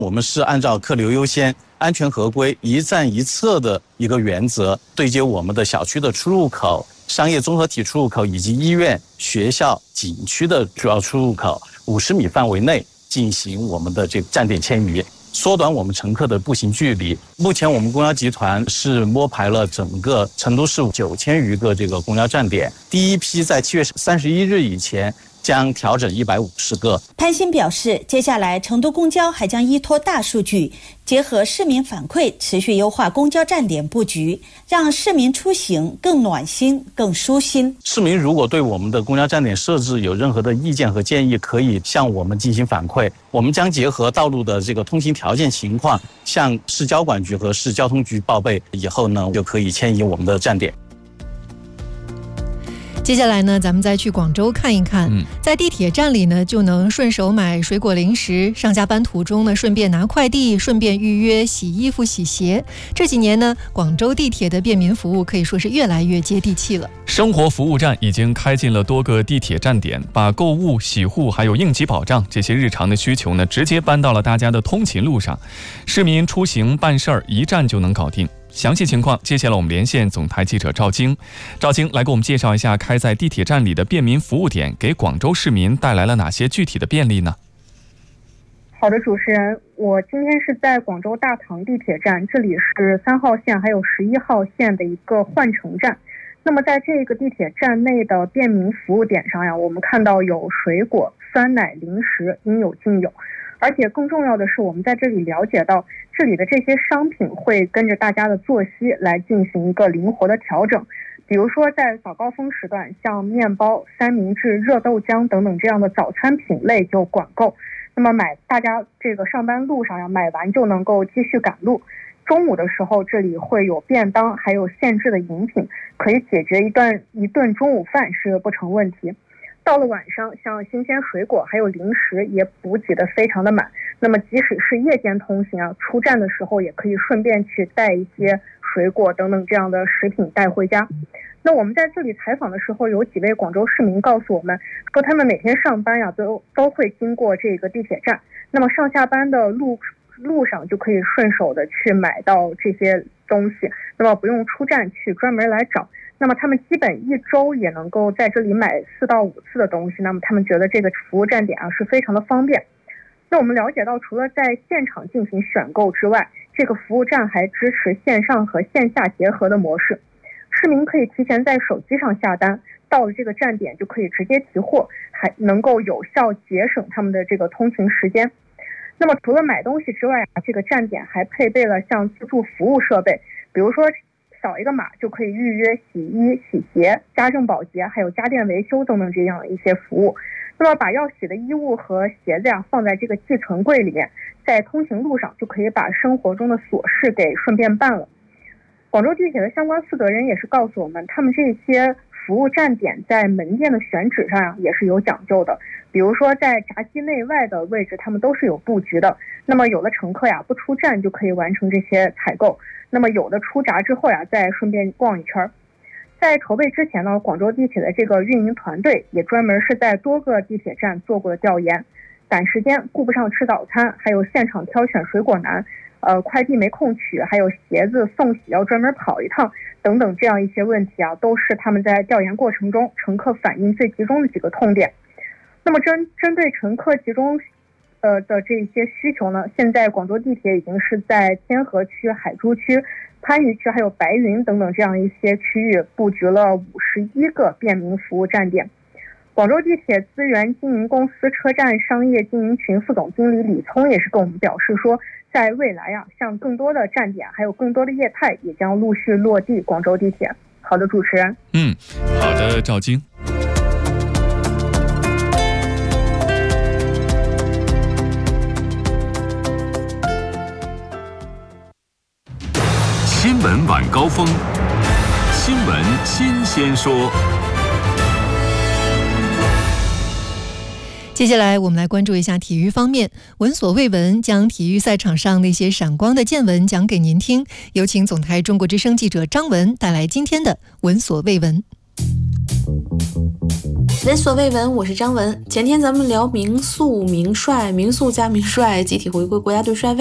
我们是按照客流优先、安全合规、一站一测的一个原则，对接我们的小区的出入口、商业综合体出入口以及医院、学校、景区的主要出入口50米范围内进行我们的这个站点迁移，缩短我们乘客的步行距离。目前我们公交集团是摸排了整个成都市9000余个这个公交站点，第一批在7月31日以前将调整150个。 潘鑫表示，接下来成都公交还将依托大数据，结合市民反馈，持续优化公交站点布局，让市民出行更暖心、更舒心。 市民如果对我们的公交站点设置有任何的意见和建议，可以向我们进行反馈，我们将结合道路的这个通行条件情况，向市交管局和市交通局报备，以后呢就可以迁移我们的站点。 接下来呢，咱们再去广州看一看。在地铁站里呢，就能顺手买水果零食，上下班途中呢，顺便拿快递，顺便预约洗衣服、洗鞋。这几年呢，广州地铁的便民服务可以说是越来越接地气了。 生活服务站已经开进了多个地铁站点，把购物、洗护还有应急保障这些日常的需求呢，直接搬到了大家的通勤路上。市民出行办事儿，一站就能搞定。详细情况，接下来我们连线总台记者赵晶。赵晶来给我们介绍一下开在地铁站里的便民服务点给广州市民带来了哪些具体的便利呢？ 好的，主持人，我今天是在广州大塘地铁站，这里是3号线还有11号线的一个换乘站。那么在这个地铁站内的便民服务点上呀，我们看到有水果、酸奶、零食，应有尽有。而且更重要的是，我们在这里了解到，这里的这些商品会跟着大家的作息来进行一个灵活的调整。比如说在早高峰时段，像面包、三明治、热豆浆等等这样的早餐品类就管够。那么大家这个上班路上呀，买完就能够继续赶路。中午的时候，这里会有便当，还有现制的饮品，可以解决一顿中午饭是不成问题。到了晚上，像新鲜水果还有零食也补给的非常的满。那么即使是夜间通行啊，出站的时候也可以顺便去带一些水果等等这样的食品带回家。那我们在这里采访的时候，有几位广州市民告诉我们说，他们每天上班呀都会经过这个地铁站，那么上下班的路上就可以顺手的去买到这些东西，那么不用出站去专门来找。那么他们基本一周也能够在这里买4到5次的东西，那么他们觉得这个服务站点啊是非常的方便。那我们了解到，除了在现场进行选购之外，这个服务站还支持线上和线下结合的模式。市民可以提前在手机上下单，到了这个站点就可以直接提货，还能够有效节省他们的这个通勤时间。那么除了买东西之外啊，这个站点还配备了像自助服务设备，比如说扫一个码就可以预约洗衣、洗鞋、家政保洁还有家电维修等等这样一些服务。那么把要洗的衣物和鞋子呀放在这个寄存柜里面，在通行路上就可以把生活中的琐事给顺便办了。广州地铁的相关负责人也是告诉我们，他们这些服务站点在门店的选址上呀也是有讲究的。比如说在闸机内外的位置，他们都是有布局的。那么有的乘客呀不出站就可以完成这些采购，那么有的出闸之后呀再顺便逛一圈。在筹备之前呢，广州地铁的这个运营团队也专门是在多个地铁站做过了调研，赶时间顾不上吃早餐，还有现场挑选水果难，快递没空取，还有鞋子送洗要专门跑一趟等等这样一些问题啊，都是他们在调研过程中乘客反映最集中的几个痛点。那么针对乘客集中的这些需求呢，现在广州地铁已经是在天河区、海珠区、番禺区还有白云等等这样一些区域布局了51个便民服务站点。广州地铁资源经营公司车站商业经营群副总经理李聪也是跟我们表示说，在未来啊，像更多的站点还有更多的业态也将陆续落地广州地铁。好的，主持人。 好的，赵晶。 新闻晚高峰，新闻新鲜说。 接下来我们来关注一下体育方面，闻所未闻，将体育赛场上那些闪光的见闻讲给您听。有请总台中国之声记者张文带来今天的闻所未闻。 闻所未闻，我是张文。前天咱们聊名宿名帅，名宿加名帅集体回归国家队帅位。